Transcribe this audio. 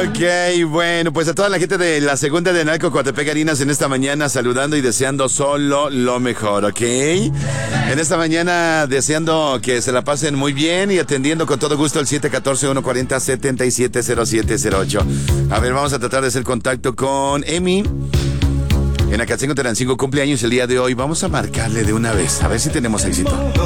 Ok, bueno, pues a toda la gente de la segunda de Analco Coatepec Harinas en esta mañana saludando y deseando solo lo mejor, ¿ok? En esta mañana deseando que se la pasen muy bien y atendiendo con todo gusto el 714-140-770708. A ver, vamos a tratar de hacer contacto con Emi. En Acatzingo Terancingo cumpleaños el día de hoy. Vamos a marcarle de una vez, a ver si tenemos éxito.